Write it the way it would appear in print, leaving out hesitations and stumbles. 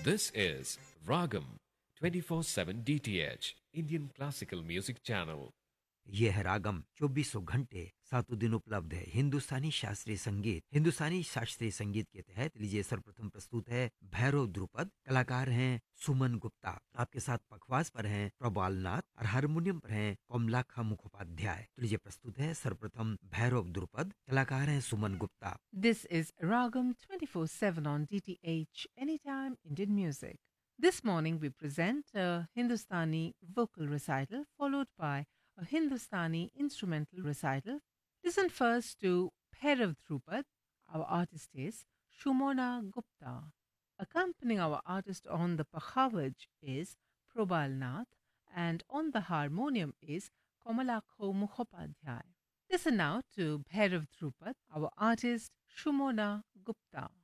This is Ragam 24/7 DTH Indian Classical Music Channel. ये है रागम 2400 घंटे 7 दिन उपलब्ध है हिंदुस्तानी शास्त्रीय संगीत के तहत। लीजिए सर्वप्रथम प्रस्तुत है भैरव ध्रुपद। कलाकार हैं सुमन गुप्ता। आपके साथ पखवाज पर हैं प्रबाल नाथ और हारमोनियम पर हैं कमलाखा मुखोपाध्याय। तो लीजिए प्रस्तुत है सर्वप्रथम भैरव ध्रुपद। कलाकार हैं Suman Gupta. This is Ragam 24/7 on DTH Anytime Indian Music. This morning we present a Hindustani vocal recital followed by a Hindustani instrumental recital. Listen first to Bhairav Dhrupad. Our artist is Shumona Gupta. Accompanying our artist on the pakhavaj is Probal Nath, and on the harmonium is Komalakho Mukhopadhyay. Listen now to Bhairav Dhrupad, our artist Shumona Gupta.